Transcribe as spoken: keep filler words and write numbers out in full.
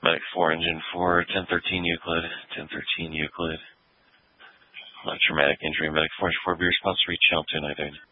Medic four, engine four, ten thirteen Euclid, ten thirteen Euclid. Uh, traumatic injury, Medic four, four, be response to reach channel two nine eight.